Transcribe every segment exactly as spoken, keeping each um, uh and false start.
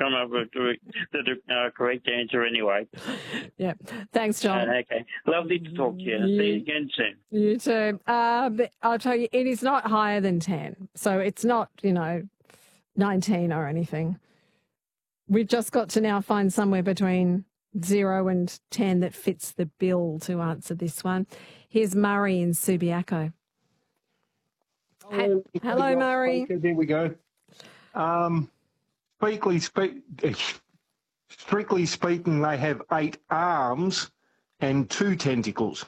come up with the, the uh, correct answer anyway. Yeah. Thanks, John. Uh, okay. Lovely to talk to you. you See you again soon. You too. Uh, I'll tell you, it is not higher than ten. So it's not, you know, nineteen or anything. We've just got to now find somewhere between zero and ten that fits the bill to answer this one. Here's Murray in Subiaco. Hello, Hello, Murray. There we go. Um, strictly, spe- strictly speaking, they have eight arms and two tentacles.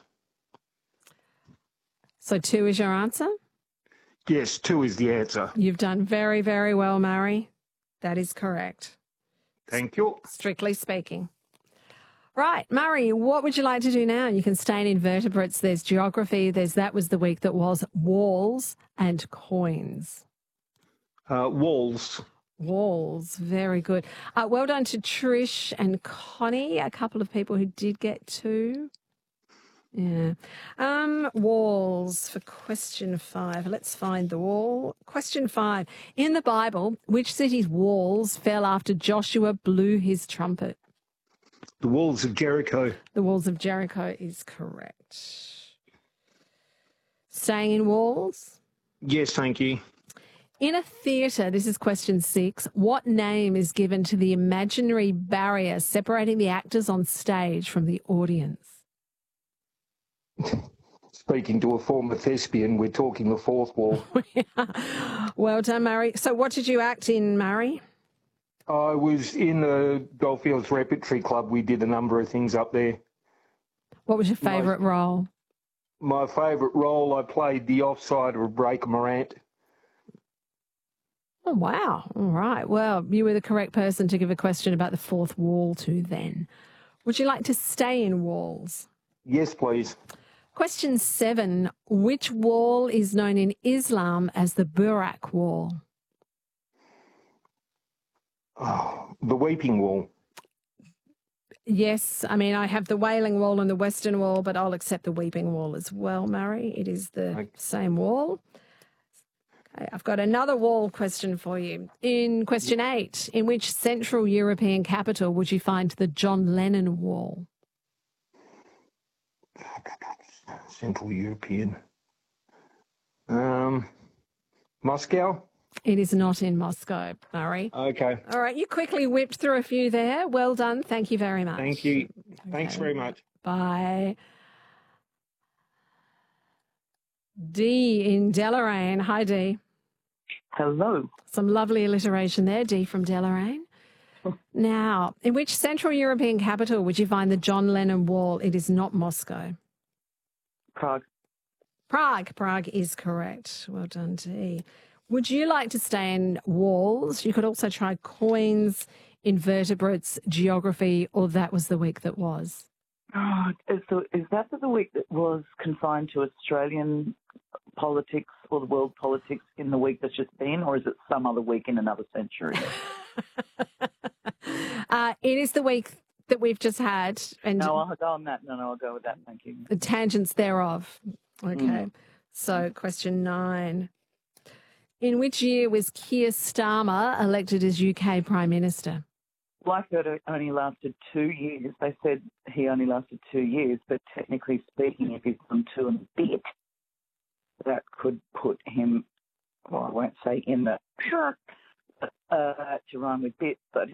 So two is your answer? Yes, two is the answer. You've done very, very well, Murray. That is correct. Thank you. Strictly speaking. Right, Murray, what would you like to do now? You can stay in invertebrates. There's geography. There's that was the week that was walls and coins. Uh, walls. Walls, very good. Uh, well done to Trish and Connie, a couple of people who did get two. Yeah. Um, walls for question five. Let's find the wall. Question five. In the Bible, which city's walls fell after Joshua blew his trumpet? The walls of Jericho. The walls of Jericho is correct. Staying in walls? Yes, thank you. In a theatre, this is question six, what name is given to the imaginary barrier separating the actors on stage from the audience? Speaking to a former thespian, we're talking the fourth wall. Well done, Murray. So what did you act in, Murray? I was in the Goldfields Repertory Club. We did a number of things up there. What was your favourite my, role? My favourite role, I played the offside of Breaker Morant. Oh, wow. All right. Well, you were the correct person to give a question about the fourth wall to then. Would you like to stay in walls? Yes, please. Question seven. Which wall is known in Islam as the Burak Wall? Oh, the Weeping Wall. Yes. I mean, I have the Wailing Wall and the Western Wall, but I'll accept the Weeping Wall as well, Murray. It is the okay. same wall. Okay, I've got another wall question for you. In question eight, in which Central European capital would you find the John Lennon Wall? Central European. Um, Moscow? It is not in Moscow, Murray. Okay. All right, you quickly whipped through a few there. Well done. Thank you very much. Thank you. Okay. Thanks very much. Bye. Dee in Deloraine. Hi, Dee. Hello. Some lovely alliteration there, Dee from Deloraine. Now, in which Central European capital would you find the John Lennon Wall? It is not Moscow. Prague. Prague. Prague is correct. Well done, Dee. Would you like to stay in walls? You could also try coins, invertebrates, geography, or that was the week that was. Oh, is, the, is that the week that was confined to Australian politics or the world politics in the week that's just been, or is it some other week in another century? uh, it is the week that we've just had. And no, I'll go on that. No, no, I'll go with that. Thank you. The tangents thereof. Okay. Mm. So question nine. In which year was Keir Starmer elected as U K Prime Minister? Well, I heard it only lasted two years. They said he only lasted two years, but technically speaking, if he's done two and a bit, that could put him, well, I won't say in the, uh, to rhyme with bit, but